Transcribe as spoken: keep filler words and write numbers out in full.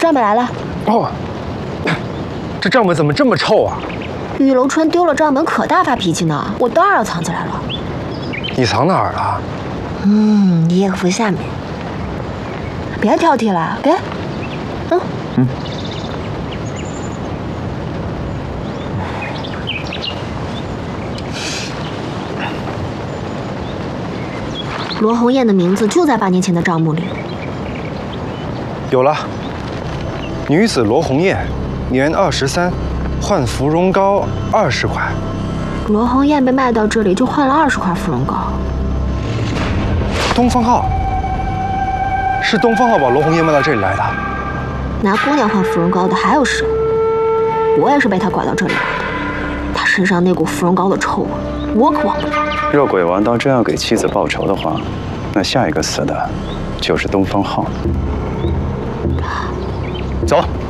账本来了。 哦，这账本怎么这么臭啊？ 玉楼春丢了账本可大发脾气呢，我当然要藏起来了。 你藏哪儿了？ 嗯，衣服下面。别挑剔了，给。嗯嗯。罗红艳的名字就在八年前的账目里。 有了，女子罗红艳，年二十三，换芙蓉膏二十块。 罗红艳被卖到这里就换了二十块芙蓉膏。 东方浩，是东方浩把罗红艳卖到这里来的。 拿姑娘换芙蓉膏的还有谁？我也是被他拐到这里来的。他身上那股芙蓉膏的臭味，我可忘不了。 若鬼王刀真要给妻子报仇的话，那下一个死的就是东方浩。 走。